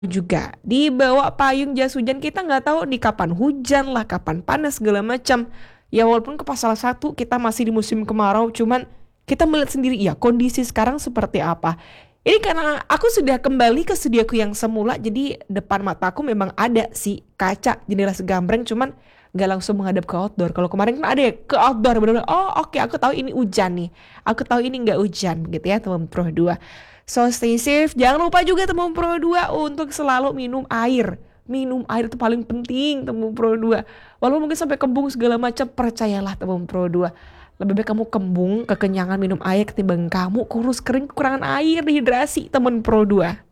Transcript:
juga dibawa payung jas hujan, kita nggak tahu nih kapan hujan lah, kapan panas segala macam. Ya walaupun ke pasal satu kita masih di musim kemarau, cuman kita melihat sendiri ya kondisi sekarang seperti apa. Ini karena aku sudah kembali ke studioku yang semula, jadi depan mataku memang ada sih kaca jendela segambreng, cuman nggak langsung menghadap ke outdoor. Kalau kemarin kan ada ya ke outdoor, benar-benar. Oh oke, aku tahu ini hujan nih. Aku tahu ini nggak hujan gitu ya teman Pro 2. So stay safe. Jangan lupa juga teman Pro 2 untuk selalu minum air. Minum air itu paling penting teman Pro 2. Walaupun mungkin sampai kembung segala macam, percayalah teman Pro 2. Lebih baik kamu kembung, kekenyangan minum air ketimbang kamu kurus kering kekurangan air, dehidrasi teman Pro 2.